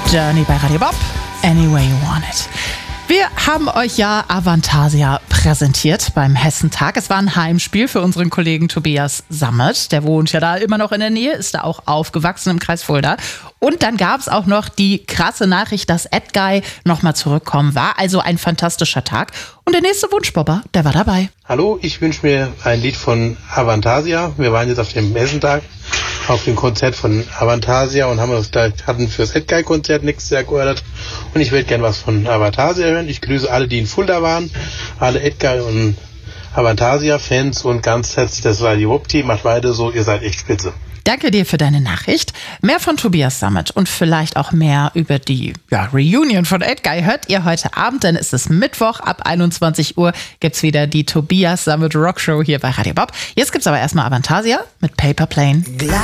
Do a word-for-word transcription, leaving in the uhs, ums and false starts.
Journey bei Radio Bob. Any way you want it. Wir haben euch ja Avantasia präsentiert beim Hessentag. Es war ein Heimspiel für unseren Kollegen Tobias Sammet. Der wohnt ja da immer noch in der Nähe, ist da auch aufgewachsen im Kreis Fulda. Und dann gab es auch noch die krasse Nachricht, dass Edguy nochmal zurückkommen war. Also ein fantastischer Tag. Und der nächste Wunschbobber, der war dabei. Hallo, ich wünsche mir ein Lied von Avantasia. Wir waren jetzt auf dem Hessentag, auf dem Konzert von Avantasia und haben uns da, hatten fürs Edguy-Konzert nächstes Jahr geordert. Und ich würde gerne was von Avantasia hören. Ich grüße alle, die in Fulda waren, alle Edguy und Avantasia-Fans und ganz herzlich das Radio Bob-Team. Macht weiter so, ihr seid echt spitze. Danke dir für deine Nachricht. Mehr von Tobias Sammet und vielleicht auch mehr über die ja, Reunion von Edguy hört ihr heute Abend, denn es ist Mittwoch, ab einundzwanzig Uhr gibt's wieder die Tobias Sammet Rockshow hier bei Radio Bob. Jetzt gibt's aber erstmal Avantasia mit Paper Plane.